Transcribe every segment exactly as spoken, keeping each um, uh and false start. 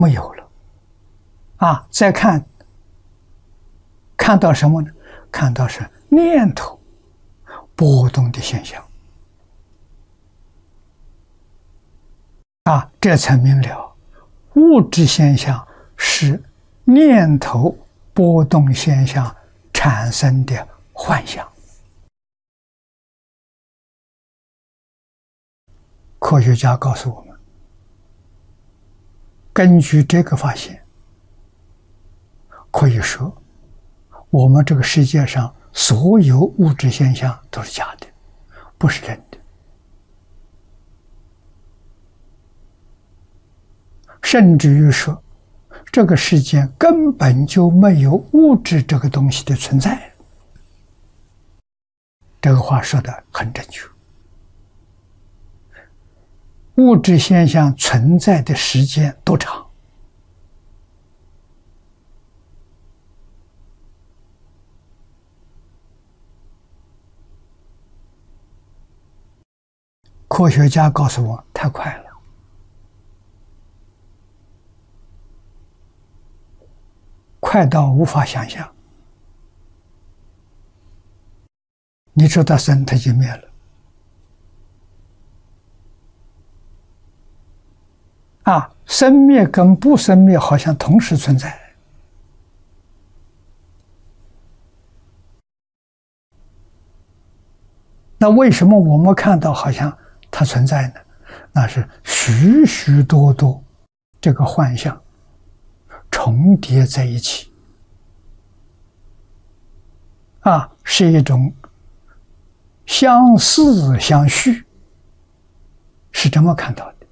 没有了。啊，再看，看到什么呢？看到是念头波动的现象。啊，这才明了，物质现象是念头波动现象产生的幻象。科学家告诉我们，根据这个发现，可以说，我们这个世界上所有物质现象都是假的，不是真的。甚至于说，这个世界根本就没有物质这个东西的存在。这个话说得很正确。物质现象存在的时间多长？科学家告诉我，太快了。快到无法想象。你知道生它就灭了。啊，生灭跟不生灭好像同时存在。那为什么我们看到好像它存在呢？那是许许多多这个幻象重叠在一起，啊，是一种相似相续，是这么看到的。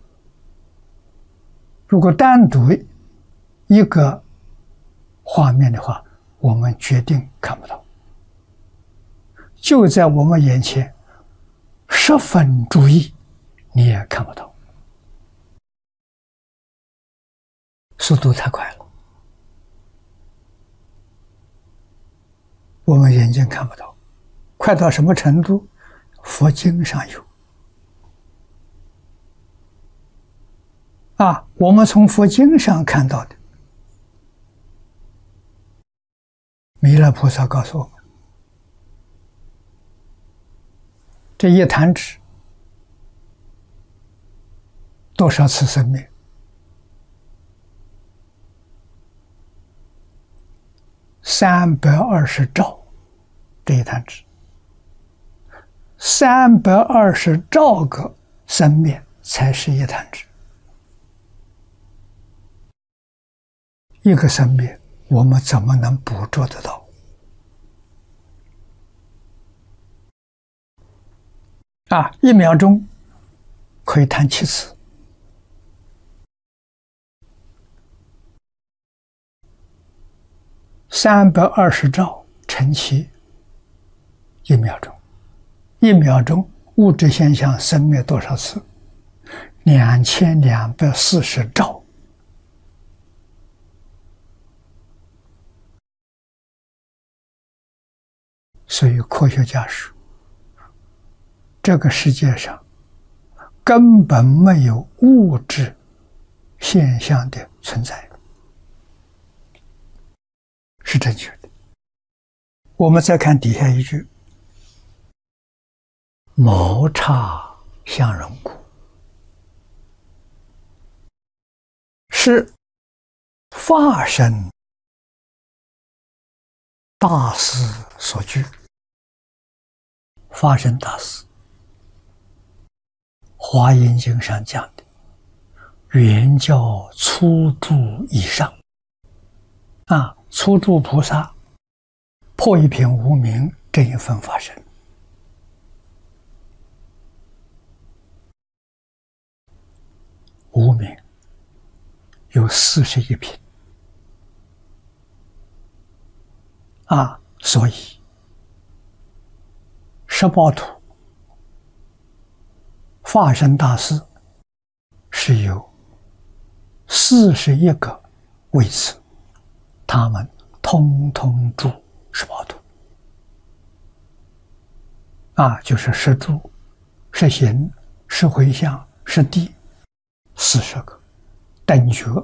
如果单独一个画面的话，我们决定看不到。就在我们眼前，十分注意，你也看不到，速度太快了。我们眼睛看不到，快到什么程度？佛经上有。啊，我们从佛经上看到的，弥勒菩萨告诉我们，这一弹指多少次生灭？三百二十兆，这一弹指，三百二十兆个生灭才是一弹指。一个生灭，我们怎么能捕捉得到？啊，一秒钟可以弹七次。三百二十兆乘七，一秒钟，一秒钟物质现象生灭多少次？两千两百四十兆。所以科学家说，这个世界上根本没有物质现象的存在，是正确的。我们再看底下一句，毛刹相容故，是法身大师所具。法身大师华严经上讲的，原教初住以上，啊，初住菩萨破一品无明这一份法身，无明有四十一品，啊，所以十八图法身大师是有四十一个位次，他们通通住十八图，啊，就是十住、十行、十回向、十地，四十个等觉